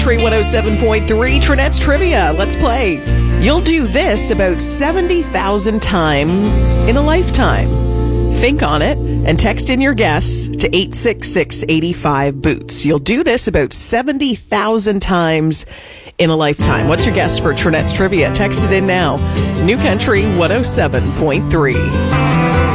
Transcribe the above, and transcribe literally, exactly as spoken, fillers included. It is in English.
one oh seven point three, Trinette's Trivia. Let's play. You'll do this about seventy thousand times in a lifetime. Think on it and text in your guess to eight six six, eight five, boots. You'll do this about seventy thousand times in a lifetime. What's your guess for Trinette's Trivia? Text it in now. New Country one oh seven point three.